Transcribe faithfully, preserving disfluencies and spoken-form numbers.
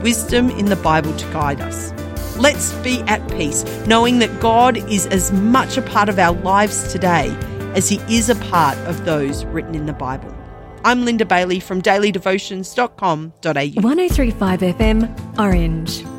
wisdom in the Bible to guide us. Let's be at peace, knowing that God is as much a part of our lives today as he is a part of those written in the Bible. I'm Linda Bailey from daily devotions dot com dot a u. one oh three point five F M, Orange.